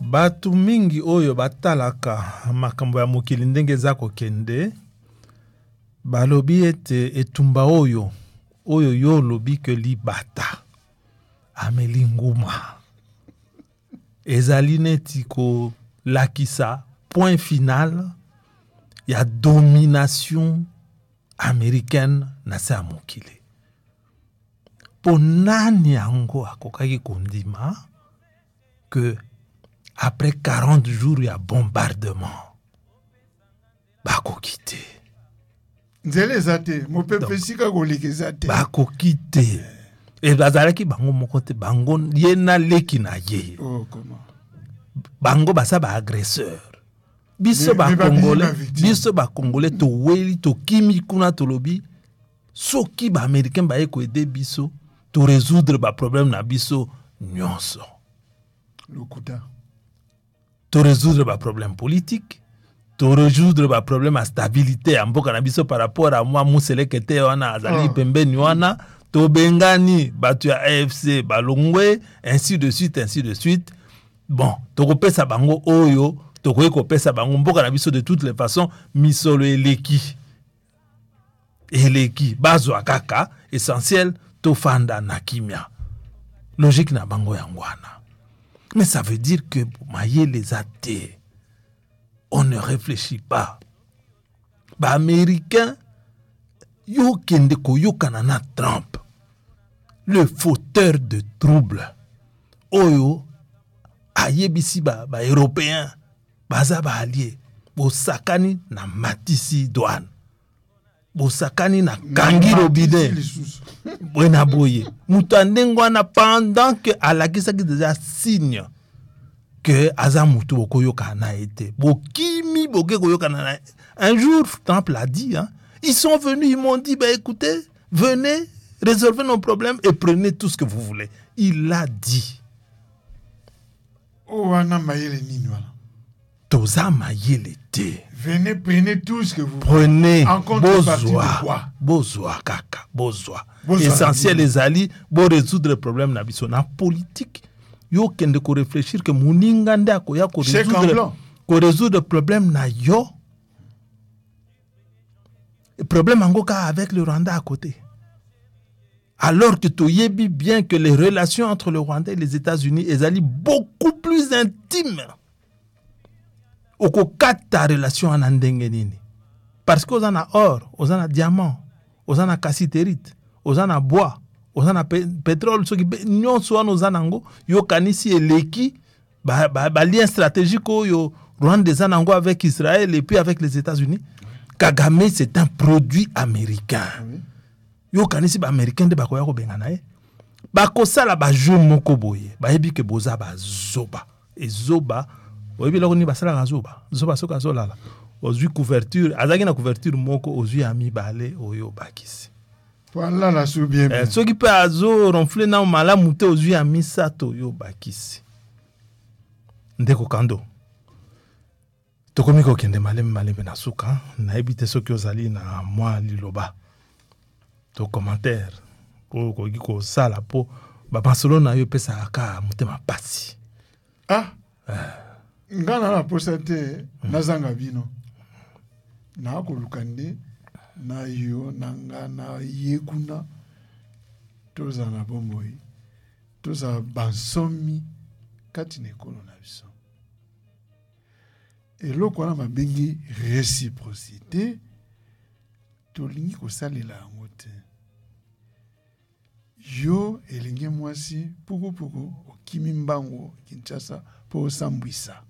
batu mingi oyo batalaka makambo ya mokili ndenge eza kokende balobi ete etumba oyo yo lobi ke libata ameli nguma ezali neti kolakisa point final ya domination américaine na se ya mokili. Po nani yango akokaki kondima que après 40 jours ya bombardement bakoki te. Nzele zate mopepe sika koleke zate bakoki te. Et bazalaki bango moko te bango ye na leki na ye. Oh comment bango basa ba agresseur. Biso ba congolais, biso ba congolais to weli to kimi kuna to lobi soki ba américain ba eko aider biso to résoudre ba problème na biso nyonso. Lokuta. To résoudre ba problème politique, to résoudre ba problème à stabilité en mboka na biso par rapport à moi muselekete wana azali pembeni wana to bengani batu ya AFC balongwe ainsi de suite. Bon, to kopesa bango oyo tokoki kopesa bango mboka na biso de toutes les façons misolo eleki bazwa kaka essentiel to fanda na kimia logique na bango yangwana. Mais ça veut dire que maye les athées on ne réfléchit pas. Ba américain yo kende koyokana na Trump le fauteur de troubles oyo ayebisi ba européen baza ba allié bosakani na matisi douane bosakani na kangiro bide bwena boye mutandengo na pendant que alakisaki déjà signe que aza mutu bokoyoka na été bokimi boke koyoka na. Un jour Trump l'a dit hein, ils sont venus, ils m'ont dit écoutez, venez résolvez nos problèmes et prenez tout ce que vous voulez. Il l'a dit. Oh ana mayele nini wala toza mayele te. Venez, prenez tout ce que vous prenez. En contrepartie de quoi? Bozwa kaka, bozwa. Essentiel les alliés, bo résoudre le problème na biso na politique. Yo kende ko réfléchir que muninga nda ko ya ko résoudre le problème na yo. Le problème angoka avec le Rwanda à côté. Alors que tu yebi bien que les relations entre le Rwanda et les États-Unis sont beaucoup plus intimes. Oko kata relation en ndengenini. Parce que on a or, on a diamant, on a cassiterite, on a bois, on a pétrole, ce qui non soit nos anango, yo kanisi eleki ba lien stratégique yo Rwanda zanango avec Israël et puis avec les États-Unis. Kagame c'est un produit américain. Yo kanisi ba américain de bakoya ko bengana e. Bako sala ba jeu moko boye. Ba yebi ke boza ba zoba. Et zoba oyebi lako ni basala ka zoba. Zoba soka zolala. Ozui couverture, azaki na couverture moko ozui ami balé oyo bakisi. Voilà la sou bien. Ce qui peut azo ronfler na malamu te ozui ami sato yo bakisi. Ndeko kando. Tokomi ko kende maleme na suka na ebite soki ozali na mwa liloba. To commentaire ko sala po ba Barcelona yo pesa aka mutema pasi. Ngana na posate nazanga bino. Na ko lukande na yo na yekuna toza na bomboyi. Toza bansomi kati nekolo na biso. Eloko na mabengi réciprocité tolingi kosalela yango te. Yo elingi mwasi puku okimi mbango Kinshasa po osambwisa.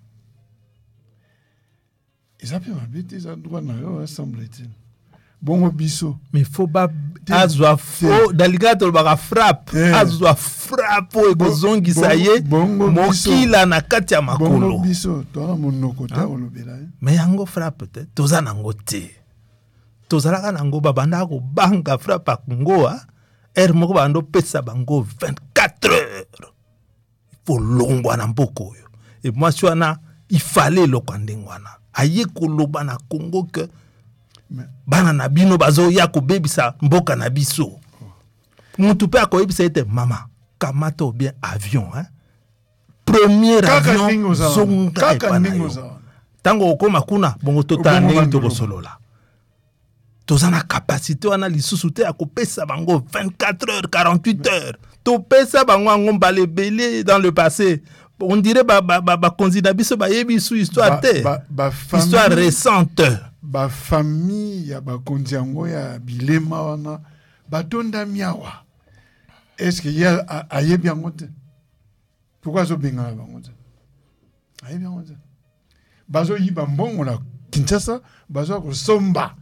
Eza pe mabete eza droit na yo semble-t-il. Bongo biso. Mais faut pas azwa fo daligato baka frappe. Azwa frappe e kozongisa ye mokila na kati ya makolo. Bongo biso to monoko ta olobela. Mais yango frappe te toza nango te. Tozalaka nango babanda ko banga frappe kongoa moko bando pesa bango 24 heures. Il faut longwa na mboko yo. Et moi wana il fallait lo kwandengwana. Aye koloba na Congo que bana na bino bazo ya ko bebisa mboka na biso. Mutu pe akoyebisa ete mama kamata bien avion hein. premier Kaka avion ndingo za wana. zonga Kaka epa na ndingo yo. za wana. Tango okoma kuna bongo tota Obongo ndenge bandolo. tokosolola toza na capacité wana lisusu te ya kopesa bango 24 heures 48 heures topesa bango yango mbala ebele dans le passé. On dirait bakonzi na biso bayebi biso histoire te histoire récente. Bafamille ya bakonzi yango ya bilema wana batonda miawa. Est-ce qu'il y a ayebi yango te? Pourquoi azobengana bango te? Ayebi yango te. Bazoyiba mbongo na Kinshasa, bazo kosomba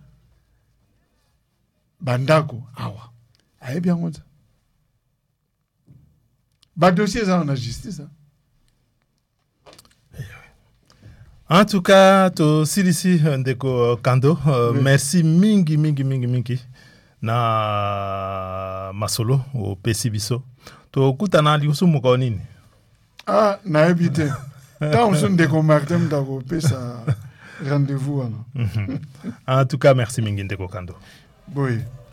bandako awa. Ayebi yango te. Dossier ça en justice. En tout cas, to silisi ndeko Kando, Oui. merci mingi na masolo o pesi biso. To kutana liusu muko nini? Ah, na ebite. Tant on ndeko Martin ndako pesa rendez-vous wana. En tout cas, merci mingi ndeko Kando. Oui.